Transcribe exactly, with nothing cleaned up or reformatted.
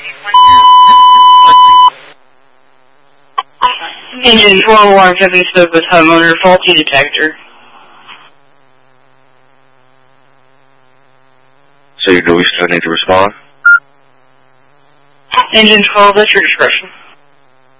Engine twelve alarm company spoke with homeowner, faulty detector. So do we still need to respond? Engine twelve, that's your discretion.